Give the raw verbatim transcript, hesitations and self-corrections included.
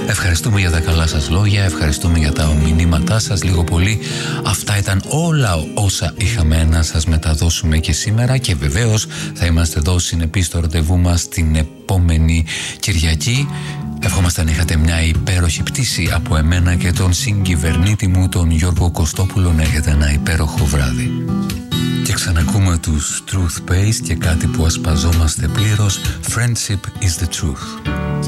Ευχαριστούμε για τα καλά σας λόγια, ευχαριστούμε για τα μηνύματά σας. Λίγο πολύ αυτά ήταν όλα όσα είχαμε να σας μεταδώσουμε και σήμερα, και βεβαίως θα είμαστε εδώ συνεπείς στο ραντεβού μας την επόμενη Κυριακή. Ευχόμαστε να είχατε μια υπέροχη πτήση από εμένα και τον συγκυβερνήτη μου τον Γιώργο Κωστόπουλο, να έχετε ένα υπέροχο βράδυ. Και ξανακούμε τους Truth Based και κάτι που ασπαζόμαστε πλήρως. Friendship is the truth.